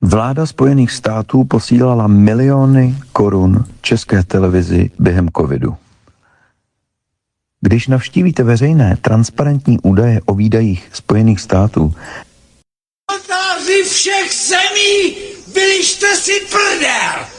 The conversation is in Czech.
Vláda Spojených států posílala miliony korun České televizi během covidu. Když navštívíte veřejné transparentní údaje o výdajích Spojených států, Vládáři všech zemí, vylište si prdel!